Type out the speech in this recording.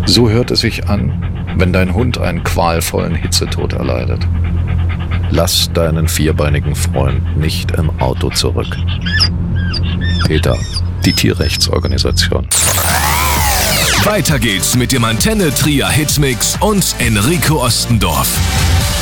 So hört es sich an, wenn dein Hund einen qualvollen Hitzetod erleidet. Lass deinen vierbeinigen Freund nicht im Auto zurück. PETA, die Tierrechtsorganisation. Weiter geht's mit dem Antenne Trier Hitmix und Enrico Ostendorf.